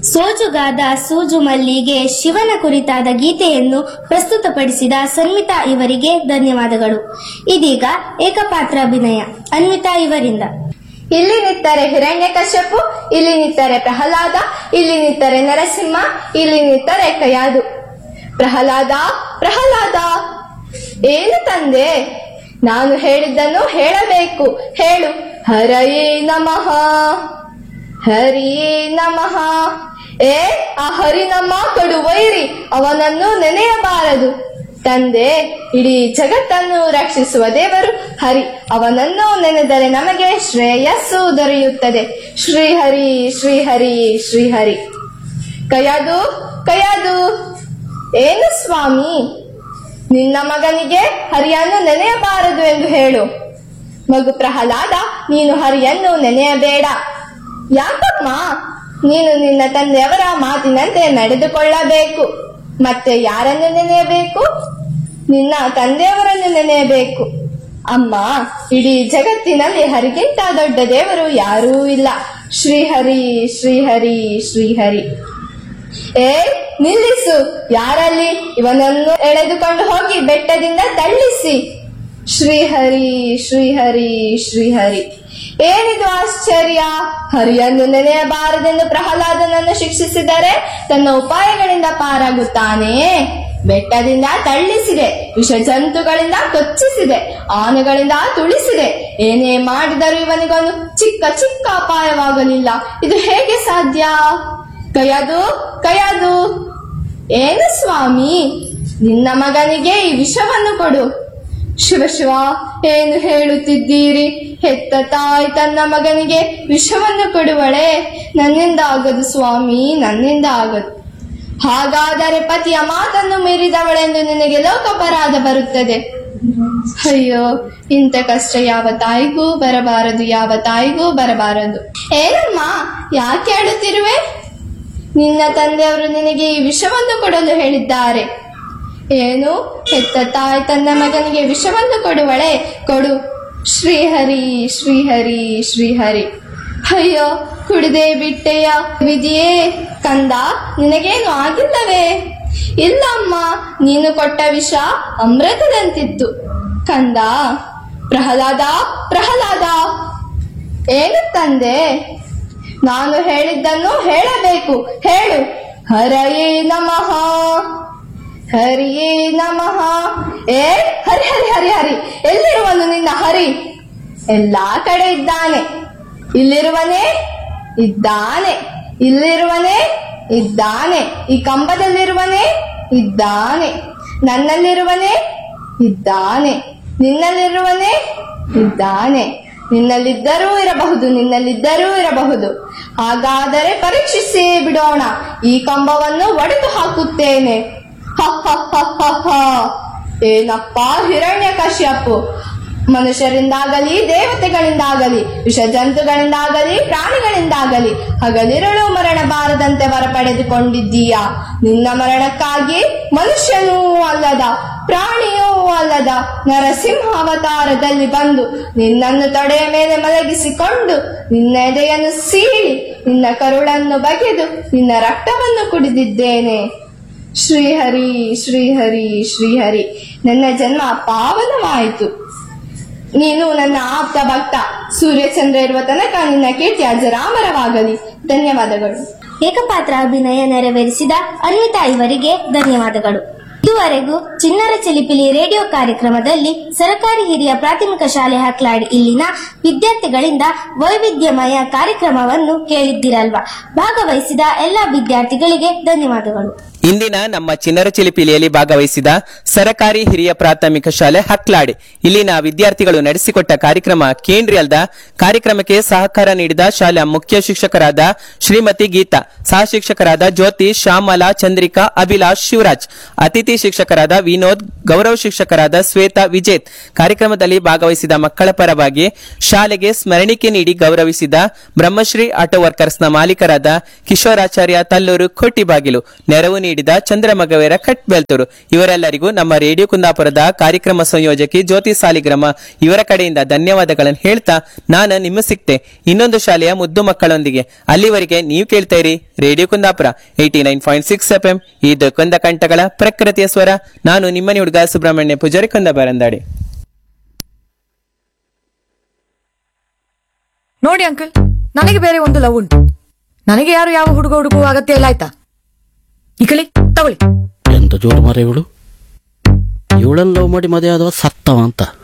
ಸೋಜುಗಾದ ಸೂಜು ಮಲ್ಲಿಗೆ ಶಿವನ ಕುರಿತಾದ ಗೀತೆಯನ್ನು ಪ್ರಸ್ತುತಪಡಿಸಿದ ಸನ್ಮಿತಾ ಇವರಿಗೆ ಧನ್ಯವಾದಗಳು. ಇದೀಗ ಏಕಪಾತ್ರಾಭಿನಯ ಅನ್ವಿತಾ ಇವರಿಂದ. ಇಲ್ಲಿ ನಿಂತರೆ ಹಿರಣ್ಯಕಶ್ಯಪು, ಇಲ್ಲಿ ನಿಂತರೆ ಪ್ರಹ್ಲಾದ, ಇಲ್ಲಿ ನಿಂತರೆ ನರಸಿಂಹ, ಇಲ್ಲಿ ನಿಂತರೆ ಕಯಾದು. ಪ್ರಹ್ಲಾದ, ಪ್ರಹ್ಲಾದ, ಏನು ತಂದೆ? ನಾನು ಹೇಳಿದ್ದನ್ನು ಹೇಳಬೇಕು, ಹೇಳು. ಹರಯೇ ನಮಃ, ಹರಿಯೇ ನಮಃ. ಆ ಹರಿ ನಮ್ಮ ಕೊಡುವೈರಿ, ಅವನನ್ನು ನೆನೆಯಬಾರದು. ತಂದೆ, ಇಡೀ ಜಗತ್ತನ್ನು ರಕ್ಷಿಸುವ ದೇವರು ಹರಿ, ಅವನನ್ನು ನೆನೆದರೆ ನಮಗೆ ಶ್ರೇಯಸ್ಸು ದೊರೆಯುತ್ತದೆ. ಶ್ರೀಹರಿ ಶ್ರೀಹರಿ ಶ್ರೀಹರಿ. ಕಯಾದು, ಕಯಾದು, ಏನು ಸ್ವಾಮಿ? ನಿನ್ನ ಮಗನಿಗೆ ಹರಿಯನ್ನು ನೆನೆಯಬಾರದು ಎಂದು ಹೇಳು. ಮಗು ಪ್ರಹ್ಲಾದ, ನೀನು ಹರಿಯನ್ನು ನೆನೆಯಬೇಡ. ಯಾಕಮ್ಮ? ನೀನು ನಿನ್ನ ತಂದೆಯವರ ಮಾತಿನಂತೆ ನಡೆದುಕೊಳ್ಳಬೇಕು. ಮತ್ತೆ ಯಾರನ್ನು ನೆನೆಯಬೇಕು? ನಿನ್ನ ತಂದೆಯವರನ್ನು ನೆನೆಯಬೇಕು. ಅಮ್ಮ, ಇಡೀ ಜಗತ್ತಿನಲ್ಲಿ ಹರಿಗಿಂತ ದೊಡ್ಡ ದೇವರು ಯಾರೂ ಇಲ್ಲ. ಶ್ರೀಹರಿ ಶ್ರೀಹರಿ ಶ್ರೀಹರಿ. ನಿಲ್ಲಿಸು. ಯಾರಲ್ಲಿ? ಇವನನ್ನು ಎಳೆದುಕೊಂಡು ಹೋಗಿ ಬೆಟ್ಟದಿಂದ ತಳ್ಳಿಸಿ. ಶ್ರೀಹರಿ ಶ್ರೀಹರಿ ಶ್ರೀಹರಿ. ಏನಿದು ಆಶ್ಚರ್ಯ? ಹರಿಯನ್ನು ನೆನೆಯಬಾರದೆಂದು ಪ್ರಹ್ಲಾದನನ್ನು ಶಿಕ್ಷಿಸಿದರೆ ತನ್ನ ಉಪಾಯಗಳಿಂದ ಪಾರಾಗುತ್ತಾನೆ. ಬೆಟ್ಟದಿಂದ ತಳ್ಳಿಸಿದೆ, ವಿಷ ಜಂತುಗಳಿಂದ ಕೊಚ್ಚಿಸಿದೆ, ಆನೆಗಳಿಂದ ತುಳಿಸಿದೆ. ಏನೇ ಮಾಡಿದರೂ ಇವನಿಗೊಂದು ಚಿಕ್ಕ ಚಿಕ್ಕ ಅಪಾಯವಾಗಲಿಲ್ಲ. ಇದು ಹೇಗೆ ಸಾಧ್ಯ? ಕಯಾದು, ಕಯಾದು, ಏನು ಸ್ವಾಮಿ? ನಿನ್ನ ಮಗನಿಗೆ ಈ ವಿಷವನ್ನು ಕೊಡು. ಶಿವ ಶಿವ, ಏನು ಹೇಳುತ್ತಿದ್ದೀರಿ? ಹೆತ್ತ ತಾಯಿ ತನ್ನ ಮಗನಿಗೆ ವಿಷವನ್ನು ಕೊಡುವಳೆ? ನನ್ನಿಂದ ಆಗದು ಸ್ವಾಮಿ, ನನ್ನಿಂದ ಆಗದು. ಹಾಗಾದರೆ ಪತಿಯ ಮಾತನ್ನು ಮೀರಿದವಳೆಂದು ನಿನಗೆ ಲೋಕಾಪರಾಧ ಬರುತ್ತದೆ. ಅಯ್ಯೋ, ಇಂಥ ಕಷ್ಟ ಯಾವ ತಾಯಿಗೂ ಬರಬಾರದು, ಯಾವ ತಾಯಿಗೂ ಬರಬಾರದು. ಏನಮ್ಮ, ಯಾಕೆ ಹೇಳುತ್ತಿರುವೆ? ನಿನ್ನ ತಂದೆಯವರು ನಿನಗೆ ಈ ವಿಷವನ್ನು ಕೊಡಲು ಹೇಳಿದ್ದಾರೆ. ಏನು? ಹೆತ್ತ ತಾಯಿ ತನ್ನ ಮಗನಿಗೆ ವಿಷವನ್ನು ಕೊಡುವಳೆ? ಕೊಡು. ಶ್ರೀಹರಿ ಶ್ರೀಹರಿ ಶ್ರೀಹರಿ. ಅಯ್ಯೋ, ಕುಡಿದೇ ಬಿಟ್ಟೆಯ ವಿಧಿಯೇ. ಕಂದ, ನಿನಗೇನು ಆಗಿಲ್ಲವೇ? ಇಲ್ಲಮ್ಮ, ನೀನು ಕೊಟ್ಟ ವಿಷ ಅಮೃತದಂತಿತ್ತು. ಕಂದ. ಪ್ರಹ್ಲಾದ, ಪ್ರಹ್ಲಾದ, ಏನು ತಂದೆ? ನಾನು ಹೇಳಿದ್ದನ್ನು ಹೇಳಬೇಕು, ಹೇಳು. ಹರಯೇ ನಮಃ, ಹರಿಯೇ ನಮಃ. ಹರಿ ಹರಿ ಹರಿ ಹರಿ. ಎಲ್ಲಿರುವನು ನಿನ್ನ ಹರಿ? ಎಲ್ಲಾ ಕಡೆ ಇದ್ದಾನೆ. ಇಲ್ಲಿರುವನೇ? ಇದ್ದಾನೆ. ಇಲ್ಲಿರುವನೇ? ಇದ್ದಾನೆ. ಈ ಕಂಬದಲ್ಲಿರುವನೇ? ಇದ್ದಾನೆ. ನನ್ನಲ್ಲಿರುವನೇ? ಇದ್ದಾನೆ. ನಿನ್ನಲ್ಲಿರುವನೇ? ಇದ್ದಾನೆ. ನಿನ್ನಲ್ಲಿದ್ದರೂ ಇರಬಹುದು, ನಿನ್ನಲ್ಲಿದ್ದರೂ ಇರಬಹುದು. ಹಾಗಾದರೆ ಪರೀಕ್ಷಿಸಿ ಬಿಡೋಣ. ಈ ಕಂಬವನ್ನು ಒಡೆದು ಹಾಕುತ್ತೇನೆ. ಏನಪ್ಪ ಹಿರಣ್ಯಕಶ್ಯಪು, ಮನುಷ್ಯರಿಂದಾಗಲಿ ದೇವತೆಗಳಿಂದಾಗಲಿ ವಿಷ ಜಂತುಗಳಿಂದಾಗಲಿ ಪ್ರಾಣಿಗಳಿಂದಾಗಲಿ ಹಗಲಿರುಳು ಮರಣ ಬಾರದಂತೆ ವರ ಪಡೆದುಕೊಂಡಿದ್ದೀಯಾ? ನಿನ್ನ ಮರಣಕ್ಕಾಗಿ ಮನುಷ್ಯನೂ ಅಲ್ಲದ ಪ್ರಾಣಿಯೂ ಅಲ್ಲದ ನರಸಿಂಹ ಅವತಾರದಲ್ಲಿ ಬಂದು ನಿನ್ನನ್ನು ತೊಡೆಯ ಮೇಲೆ ಮಲಗಿಸಿಕೊಂಡು ನಿನ್ನ ಎದೆಯನ್ನು ಸೀಳಿ ನಿನ್ನ ಕರುಳನ್ನು ಬಗೆದು ನಿನ್ನ ರಕ್ತವನ್ನು ಕುಡಿದಿದ್ದೇನೆ. ಶ್ರೀಹರಿ ಶ್ರೀಹರಿ ಶ್ರೀಹರಿ. ನನ್ನ ಜನ್ಮ ಪಾವನವಾಯಿತು. ನೀನು ನನ್ನ ಆಪ್ತ ಭಕ್ತ. ಸೂರ್ಯಚಂದ್ರ ಇರುವ ತನಕ ನಿನ್ನ ಕೀರ್ತಿ ಅಜರಾಮರವಾಗಲಿ. ಧನ್ಯವಾದಗಳು. ಏಕಪಾತ್ರ ಅಭಿನಯ ನೆರವೇರಿಸಿದ ಅನ್ವಿತಾ ಇವರಿಗೆ ಧನ್ಯವಾದಗಳು. ಇದುವರೆಗೂ ಚಿಣ್ಣರ ಚಿಲಿಪಿಲಿ ರೇಡಿಯೋ ಕಾರ್ಯಕ್ರಮದಲ್ಲಿ ಸರ್ಕಾರಿ ಹಿರಿಯ ಪ್ರಾಥಮಿಕ ಶಾಲೆ ಹಕ್ಲಾಡಿ ಇಲ್ಲಿನ ವಿದ್ಯಾರ್ಥಿಗಳಿಂದ ವೈವಿಧ್ಯಮಯ ಕಾರ್ಯಕ್ರಮವನ್ನು ಕೇಳಿದ್ದಿರಲ್ವಾ? ಭಾಗವಹಿಸಿದ ಎಲ್ಲಾ ವಿದ್ಯಾರ್ಥಿಗಳಿಗೆ ಧನ್ಯವಾದಗಳು. ಇಂದಿನ ನಮ್ಮ ಚಿಣ್ಣರ ಚಿಲಿಪಿಲಿಯಲ್ಲಿ ಭಾಗವಹಿಸಿದ ಸರಕಾರಿ ಹಿರಿಯ ಪ್ರಾಥಮಿಕ ಶಾಲೆ ಹಕ್ಲಾಡಿ ಇಲ್ಲಿನ ವಿದ್ಯಾರ್ಥಿಗಳು ನಡೆಸಿಕೊಟ್ಟ ಕಾರ್ಯಕ್ರಮ ಕೇಂದ್ರೀ ಅಲ್ದ. ಕಾರ್ಯಕ್ರಮಕ್ಕೆ ಸಹಕಾರ ನೀಡಿದ ಶಾಲೆಯ ಮುಖ್ಯ ಶಿಕ್ಷಕರಾದ ಶ್ರೀಮತಿ ಗೀತಾ, ಸಹ ಶಿಕ್ಷಕರಾದ ಜ್ಯೋತಿ, ಶ್ಯಾಮಲಾ, ಚಂದ್ರಿಕಾ, ಅಭಿಲಾಷ್, ಶಿವರಾಜ್, ಅತಿಥಿ ಶಿಕ್ಷಕರಾದ ವಿನೋದ್, ಗೌರವ ಶಿಕ್ಷಕರಾದ ಶ್ವೇತಾ, ವಿಜೇತ್. ಕಾರ್ಯಕ್ರಮದಲ್ಲಿ ಭಾಗವಹಿಸಿದ ಮಕ್ಕಳ ಪರವಾಗಿ ಶಾಲೆಗೆ ಸ್ಮರಣಿಕೆ ನೀಡಿ ಗೌರವಿಸಿದ ಬ್ರಹ್ಮಶ್ರೀ ಆಟೋ ವರ್ಕರ್ಸ್ನ ಮಾಲೀಕರಾದ ಕಿಶೋರಾಚಾರ್ಯ, ತಲ್ಲೂರು, ಕೊಟ್ಟಿಬಾಗಿಲು. ನೆರವು ನೀಡಿದ ಚಂದ್ರಮಗವೇರ ಕಟ್ಬೆಲ್ತೂರು ಇವರೆಲ್ಲರಿಗೂ ನಮ್ಮ ರೇಡಿಯೋ ಕುಂದಾಪುರದ ಕಾರ್ಯಕ್ರಮ ಸಂಯೋಜಕಿ ಜ್ಯೋತಿ ಸಾಲಿಗ್ರಾಮ ಇವರ ಕಡೆಯಿಂದ ಧನ್ಯವಾದಗಳನ್ನು ಹೇಳ್ತಾ ನಾನು ನಿಮ್ಮ ಸಿಕ್ತೆ ಇನ್ನೊಂದು ಶಾಲೆಯ ಮುದ್ದು ಮಕ್ಕಳೊಂದಿಗೆ. ಅಲ್ಲಿವರೆಗೆ ನೀವು ಕೇಳ್ತಾ ಇರಿ ರೇಡಿಯೋ ಕುಂದಾಪುರ 89.6 FM. ಇದು ಕೊಂದ ಕಂಠಗಳ ಪ್ರಕೃತಿಯ ಸ್ವರ. ನಾನು ನಿಮ್ಮನೆ ಹುಡುಗ ಸುಬ್ರಹ್ಮಣ್ಯ ಪೂಜಾರಿ ಕೊಂದ ಬರಂದಾಡಿ. ನೋಡಿ ಅಂಕಲ್, ನನಗೆ ಬೇರೆ ಒಂದು ಲವ್ ಉಂಟು. ನನಗೆ ಯಾರು ಯಾವ ಹುಡುಗ ಹುಡುಗುವ ಅಗತ್ಯ ಇಲ್ಲ, ಆಯ್ತಾ? ಈ ಕಳಿ ತಗೊಳ್ಳಿ. ಎಂತ ಜೋರು ಮರ ಇವಳು. ಇವಳನ್ನು ಲವ್ ಮಾಡಿ ಮದುವೆ ಆದವ ಸತ್ತವ ಅಂತ.